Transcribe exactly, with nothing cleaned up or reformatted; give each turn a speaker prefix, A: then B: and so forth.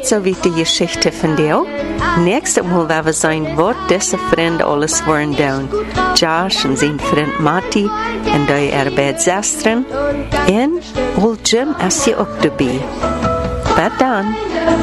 A: so wie die Geschichte von dir. Nächstes Mal werden wir sein, was diese Freunde alles waren down. Josh und sein Freund Matti und die Arbeitssestern. Und all Jim ist hier auch dabei. Bis dann.